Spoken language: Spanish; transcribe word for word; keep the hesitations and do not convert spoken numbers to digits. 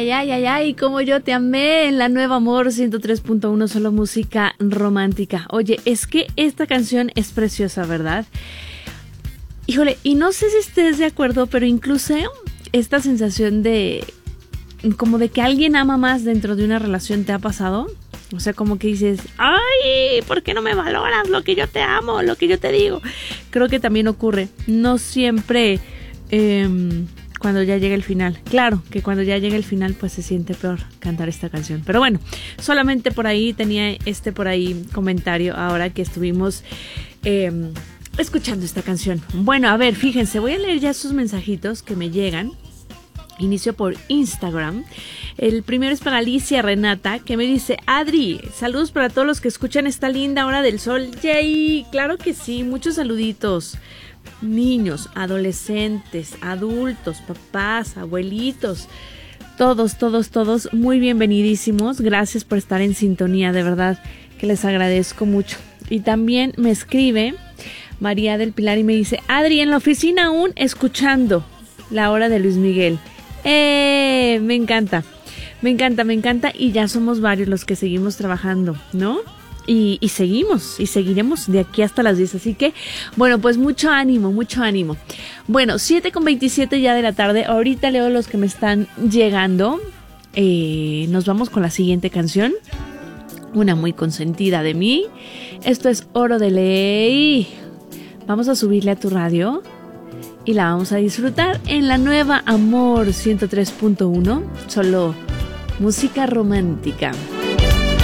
ay, ay, ay, ay, como yo te amé en la nueva Amor ciento tres punto uno, solo música romántica. Oye, es que esta canción es preciosa, ¿verdad? Híjole, y no sé si estés de acuerdo, pero incluso esta sensación de como de que alguien ama más dentro de una relación, ¿te ha pasado? O sea, como que dices, ay, ¿por qué no me valoras lo que yo te amo, lo que yo te digo? Creo que también ocurre, no siempre eh, cuando ya llega el final. Claro que cuando ya llega el final pues se siente peor cantar esta canción. Pero bueno, solamente por ahí tenía este por ahí comentario ahora que estuvimos eh, escuchando esta canción. Bueno, a ver, fíjense, voy a leer ya sus mensajitos que me llegan. Inicio por Instagram. El primero es para Alicia Renata, que me dice: Adri, saludos para todos los que escuchan esta linda hora del sol. ¡Yay! Claro que sí, muchos saluditos. Niños, adolescentes, adultos, papás, abuelitos, todos, todos, todos muy bienvenidísimos. Gracias por estar en sintonía, de verdad que les agradezco mucho. Y también me escribe María del Pilar y me dice: Adri, en la oficina aún escuchando la hora de Luis Miguel. ¡Eh! Me encanta, me encanta, me encanta. Y ya somos varios los que seguimos trabajando, ¿no? Y, y seguimos, y seguiremos de aquí hasta las diez. Así que, bueno, pues mucho ánimo, mucho ánimo. Bueno, siete con veintisiete ya de la tarde. Ahorita leo los que me están llegando. Eh, nos vamos con la siguiente canción. Una muy consentida de mí. Esto es Oro de Ley. Vamos a subirle a tu radio y la vamos a disfrutar en la nueva Amor ciento tres punto uno, solo música romántica.